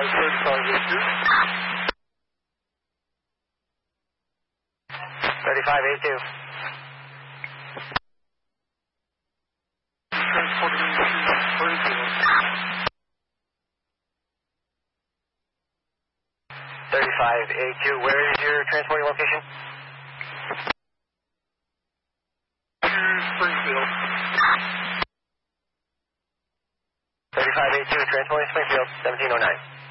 35A2. Transporting to Springfield. 35A2, where is your transporting location? Springfield. 35A2, transporting Springfield, 1709.